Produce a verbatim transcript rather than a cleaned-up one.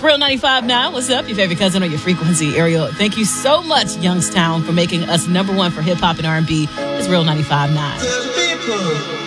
Real ninety-five point nine. What's up? Your favorite cousin or your frequency, Ariel. Thank you so much, Youngstown, for making us number one for hip hop and R and B. It's Real ninety-five point nine.